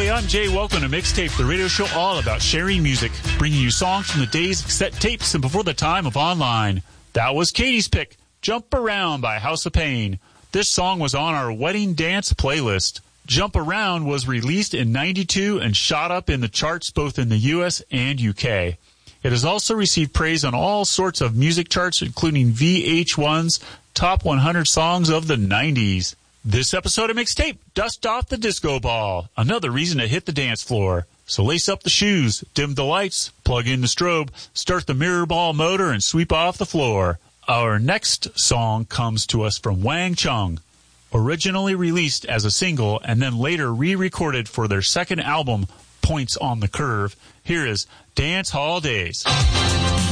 Hey, I'm Jay. Welcome to Mixtape, the radio show all about sharing music, bringing you songs from the days of cassette tapes and before the time of online. That was Katie's pick, Jump Around by House of Pain. This song was on our wedding dance playlist. Jump Around was released in '92 and shot up in the charts both in the U.S. and U.K. It has also received praise on all sorts of music charts, including VH1's Top 100 Songs of the 90s. This episode of Mixtape, dust off the disco ball. Another reason to hit the dance floor. So lace up the shoes, dim the lights, plug in the strobe, start the mirror ball motor, and sweep off the floor. Our next song comes to us from Wang Chung. Originally released as a single and then later re-recorded for their second album, Points on the Curve, here is Dance Hall Days.